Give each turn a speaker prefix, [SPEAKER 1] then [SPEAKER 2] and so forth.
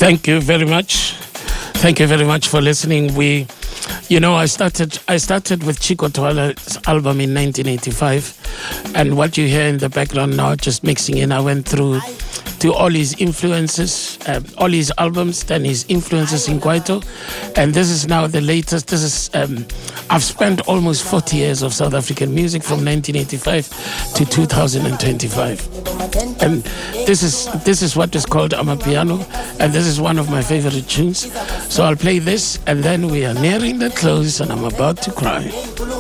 [SPEAKER 1] Thank you very much. Thank you very much for listening. I started with Chico Twala's album in 1985, and what you hear in the background now, just mixing in, I went through to all his influences, all his albums, then his influences in Kwaito, and this is now the latest. This is I've spent almost 40 years of South African music from 1985 to 2025, and this is what is called Amapiano, and this is one of my favorite tunes. So I'll play this, and then we are nearing the close, and I'm about to cry.